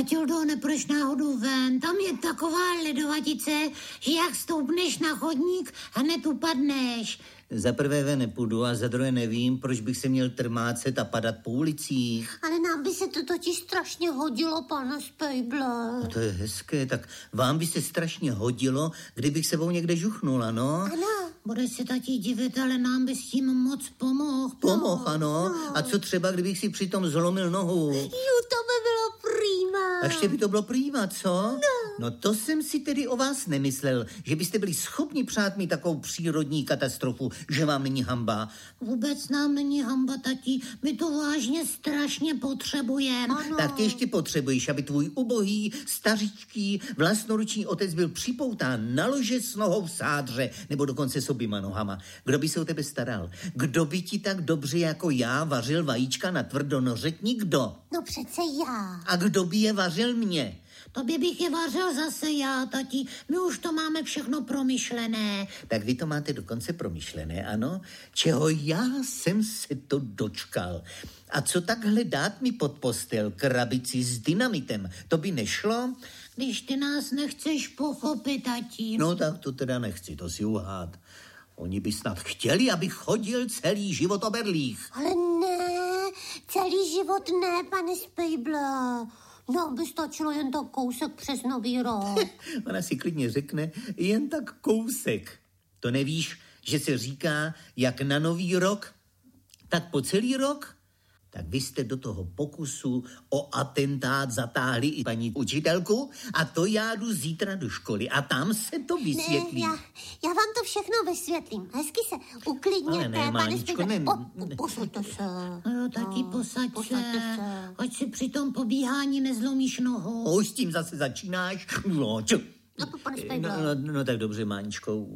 Matildo, nepůjdeš náhodou ven, tam je taková ledovatice, že jak stoupneš na chodník, hned upadneš. Za prvé ven nepůjdu a za druhé nevím, proč bych se měl trmácet a padat po ulicích. Ale nám by se to totiž strašně hodilo, pane Spejble. No to je hezké, tak vám by se strašně hodilo, kdybych sebou někde žuchnula, no? Ano. Budeš se tati divit, ale nám by s tím moc pomohl. Pomohl, ano. No. A co třeba, kdybych si přitom zlomil nohu? Jo, to by bylo prýma. A ještě by to bylo prýma, co? No to jsem si tedy o vás nemyslel, že byste byli schopni přát mi takovou přírodní katastrofu, že vám není hanba. Vůbec nám není hanba, tati. My to vážně strašně potřebujeme. Tak tě ještě potřebuješ, aby tvůj ubohý, stařičký, vlastnoruční otec byl připoután na lože s nohou v sádře, nebo dokonce s oběma nohama. Kdo by se o tebe staral? Kdo by ti tak dobře jako já vařil vajíčka na tvrdo? No řekni nikdo. No přece já. A kdo by je vařil mě? Tobě bych je vařil zase já, tati. My už to máme všechno promyšlené. Tak vy to máte dokonce promyšlené, ano? Čeho já jsem se to dočkal. A co takhle dát mi pod postel krabici s dynamitem? To by nešlo? Když ty nás nechceš pochopit, tati. No tak to teda nechci, to si uhát. Oni by snad chtěli, abych chodil celý život o berlích. Ale ne, celý život ne, pane Spejble. No, by stačilo jen tak kousek přes Nový rok. Ona si klidně řekne, jen tak kousek. To nevíš, že se říká, jak na Nový rok, tak po celý rok? Tak vy jste do toho pokusu o atentát zatáhli i paní učitelku a to já jdu zítra do školy a tam se to vysvětlí. Ne, já vám to všechno vysvětlím. Hezky se uklidněte, ne, pane Spejble. Posaďte se. No, tati, posaď se. Ať si při tom pobíhání nezlomíš nohu. Už s tím zase začínáš? No, čo? Pane Spejble. No tak dobře, Máničko,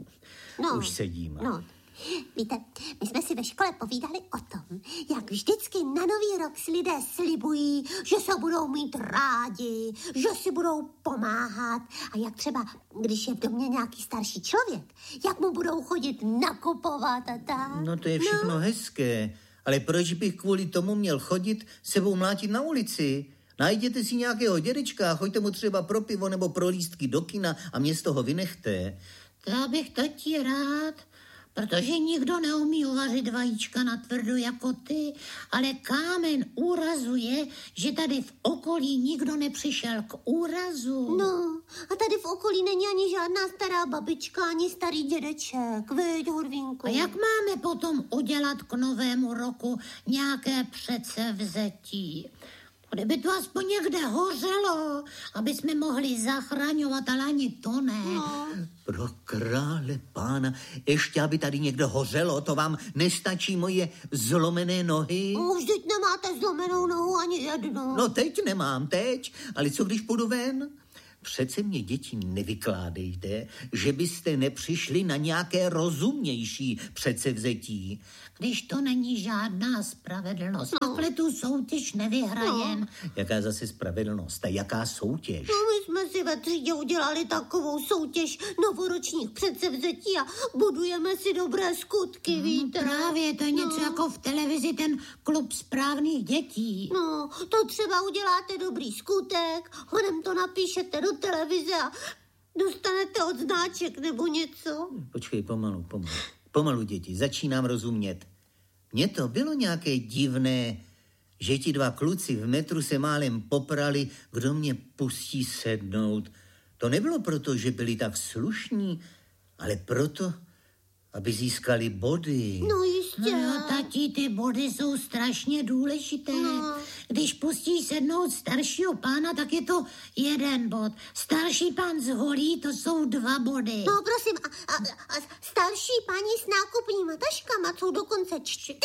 už sedím. No. Víte, my jsme si ve škole povídali o tom, jak vždycky na Nový rok si lidé slibují, že se budou mít rádi, že si budou pomáhat a jak třeba, když je v domě nějaký starší člověk, jak mu budou chodit nakupovat a tak. No to je všechno hezké, ale proč bych kvůli tomu měl chodit sebou mlátit na ulici? Najděte si nějakého dědečka a choďte mu třeba pro pivo nebo pro lístky do kina a mě z toho vynechte. Já bych tati rád, protože nikdo neumí uvařit vajíčka na tvrdo jako ty, ale kámen úrazu je, že tady v okolí nikdo nepřišel k úrazu. No, a tady v okolí není ani žádná stará babička, ani starý dědeček, veď, Hurvínku. A jak máme potom udělat k Novému roku nějaké předsevzetí? Kdyby to aspoň někde hořelo, aby jsme mohli zachraňovat, ale ani to ne. No. Pro krále pána, ještě aby tady někde hořelo, to vám nestačí moje zlomené nohy? Vždyť nemáte zlomenou nohu ani jednu. No teď nemám, ale co když půjdu ven? Přece mě, děti, nevykládejte, že byste nepřišli na nějaké rozumnější předsevzetí. Když to není žádná spravedlnost, takhle tu soutěž nevyhrajem. No. Jaká zase spravedlnost a jaká soutěž? No, my jsme si ve třídě udělali takovou soutěž novoročních předsevzetí a budujeme si dobré skutky, víte? Právě, to je něco jako v televizi ten klub správných dětí. No, to třeba uděláte dobrý skutek, honem to napíšete do televize a dostanete odznáček nebo něco. Počkej, pomalu, děti, začínám rozumět. Mně to bylo nějaké divné, že ti dva kluci v metru se málem poprali, kdo mě pustí sednout. To nebylo proto, že byli tak slušní, ale proto, aby získali body. No jistě. No jo, tati, ty body jsou strašně důležité. No. Když pustíš sednout staršího pána, tak je to 1 bod. Starší pán z holí, to jsou 2 body. No prosím, a starší paní s nákupníma taškama jsou dokonce 4.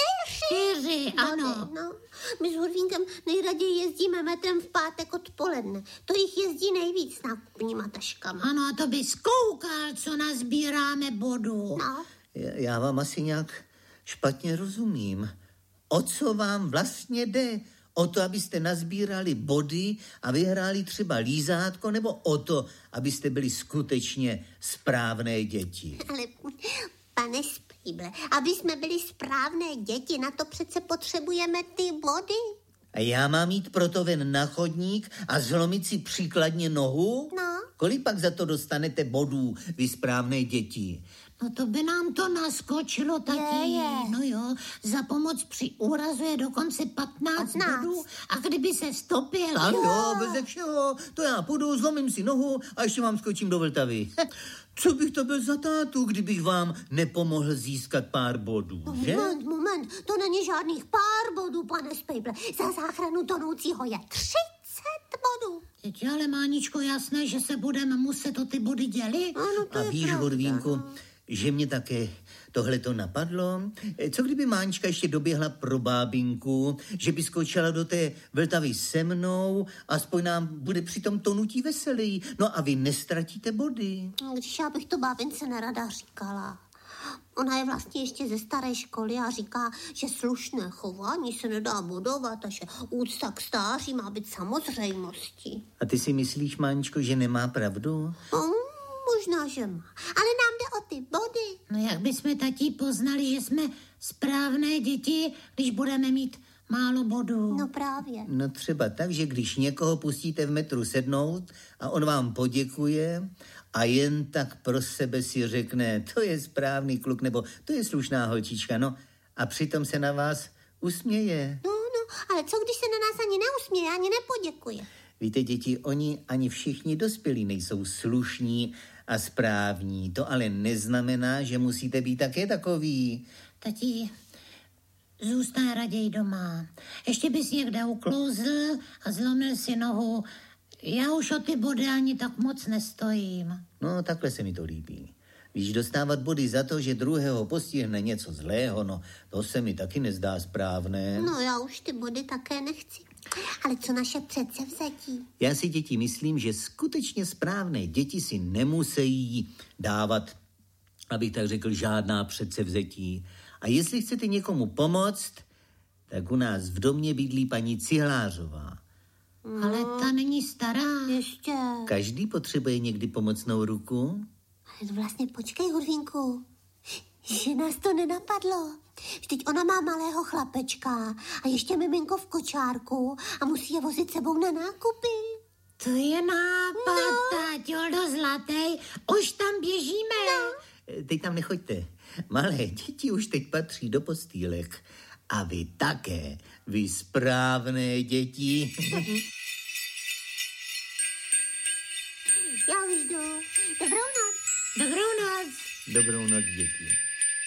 4, ano. No, my s Hurvínkem nejraději jezdíme metrem v pátek odpoledne. To jich jezdí nejvíc s nákupníma taškama. Ano, a to bys koukal, co nazbíráme bodů. No. Já vám asi nějak špatně rozumím. O co vám vlastně jde? O to, abyste nazbírali body a vyhráli třeba lízátko, nebo o to, abyste byli skutečně správné děti? Ale, pane Spejble, aby jsme byli správné děti, na to přece potřebujeme ty body. A já mám jít proto ven na chodník a zlomit si příkladně nohu? No. Kolik pak za to dostanete bodů, vy správné děti? No to by nám to naskočilo, tati. Je. No jo, za pomoc při úrazu je dokonce 15 bodů a kdyby se stopil. Ano, beze všeho. To já půjdu, zlomím si nohu a ještě vám skočím do Vltavy. Co bych to byl za tátu, kdybych vám nepomohl získat pár bodů, že? Moment, to není žádných pár bodů, pane Spejble. Za záchranu tonoucího je 30 bodů. Teď ale, Máničko, jasné, že se budeme muset o ty body dělit. Ano, to A je víš, pravda, Horvínku, no. že mě také tohleto napadlo? Co kdyby Mánička ještě doběhla pro bábinku, že by skočila do té Vltavy se mnou, aspoň nám bude při tom tonutí veselý. No a vy nestratíte body. Když já bych to bábince nerada říkala. Ona je vlastně ještě ze staré školy a říká, že slušné chování se nedá bodovat a že úcta k stáří má být samozřejmostí. A ty si myslíš, Máničko, že nemá pravdu? Možná, že má. Ale nám jde o ty body. No jak bychom, tati, poznali, že jsme správné děti, když budeme mít málo bodů? No právě. No třeba tak, že když někoho pustíte v metru sednout a on vám poděkuje a jen tak pro sebe si řekne, to je správný kluk, nebo to je slušná holčička, no a přitom se na vás usměje. No, ale co když se na nás ani neusměje, ani nepoděkuje? Víte, děti, oni ani všichni dospělí nejsou slušní a správní. To ale neznamená, že musíte být také takový. Tati, zůstaň raději doma. Ještě bys někde uklouzl a zlomil si nohu. Já už o ty body ani tak moc nestojím. No, takhle se mi to líbí. Víš, dostávat body za to, že druhého postihne něco zlého, no, to se mi taky nezdá správné. No já už ty body také nechci. Ale co naše předsevzetí? Já si, děti, myslím, že skutečně správné děti si nemusí dávat, abych tak řekl, žádná předsevzetí. A jestli chcete někomu pomoct, tak u nás v domě bydlí paní Cihlářová. Ale ta není stará. Ještě. Každý potřebuje někdy pomocnou ruku. Ale vlastně počkej, Hurvínku, že nás to nenapadlo. Vždyť ona má malého chlapečka a ještě miminko v kočárku a musí je vozit sebou na nákupy. To je nápad, táťo, zlatý. Už tam běžíme. Teď tam nechoďte. Malé děti už teď patří do postýlek. A vy také, vy správné děti. Já už jdu. Dobrou noc. Dobrou noc. Dobrou noc, děti.